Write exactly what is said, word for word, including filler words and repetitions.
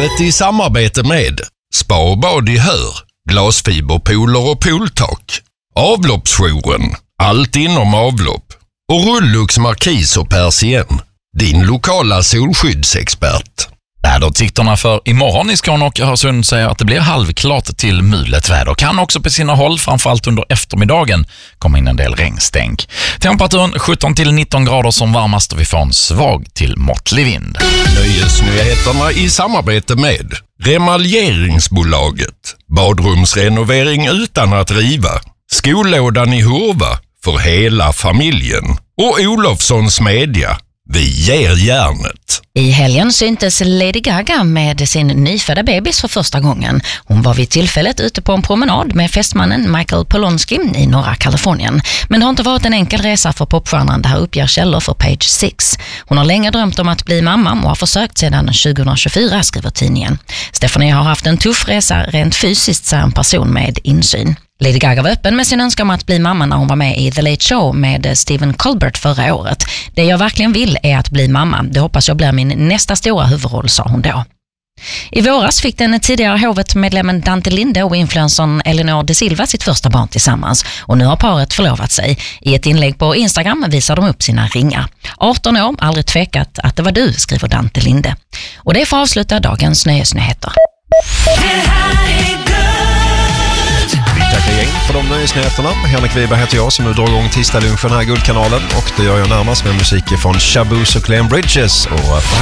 Programmet i samarbete med Spa och bad i Hör, glasfiberpooler och pooltak, Avloppsjouren, allt inom avlopp och Rullux Markis och Persien, din lokala solskyddsexpert. Vädertittarna för imorgon i Skåne och Öresund säger att det blir halvklart till mulet väder. Kan också på sina håll, framförallt under eftermiddagen, komma in en del regnstänk. Temperaturen sjutton till nitton grader som varmast och vi får en svag till måttlig vind. Nöjesnyheterna i samarbete med Remaljeringsbolaget, badrumsrenovering utan att riva, Skolådan i Hurva för hela familjen och Olofssons Media. Vi ger järnet. I helgen syntes Lady Gaga med sin nyfödda bebis för första gången. Hon var vid tillfället ute på en promenad med fästmannen Michael Polonsky i norra Kalifornien. Men det har inte varit en enkel resa för popstjärnan, det här uppger källor för Page Six. Hon har länge drömt om att bli mamma och har försökt sedan tjugohundratjugofyra, skriver tidningen. Stephanie har haft en tuff resa rent fysiskt, säger en person med insyn. Lady Gaga var öppen med sin önskan om att bli mamma när hon var med i The Late Show med Stephen Colbert förra året. Det jag verkligen vill är att bli mamma. Det hoppas jag blir min nästa stora huvudroll, sa hon då. I våras fick den tidigare hovet-medlemmen Dante Linde och influencern Elinor de Silva sitt första barn tillsammans. Och nu har paret förlovat sig. I ett inlägg på Instagram visar de upp sina ringar. arton år, aldrig tvekat att det var du, skriver Dante Linde. Och det får avsluta dagens nöjesnyheter. Tackar gäng för de nöjesnyheterna. Henrik Wiberg heter jag som nu drar igång tisdag lunchen här i Guldkanalen. Och det gör jag närmast med musik från Shaboos och Clem Bridges. Och